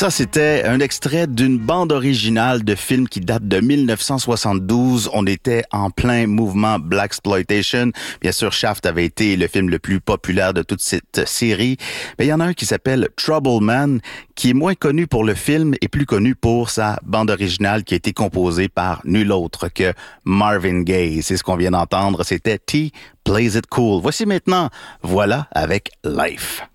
Ça, c'était un extrait d'une bande originale de film qui date de 1972. On était en plein mouvement Blaxploitation. Bien sûr, Shaft avait été le film le plus populaire de toute cette série. Mais il y en a un qui s'appelle Trouble Man, qui est moins connu pour le film et plus connu pour sa bande originale qui a été composée par nul autre que Marvin Gaye. C'est ce qu'on vient d'entendre. C'était T Plays It Cool. Voici maintenant Voilà avec Life.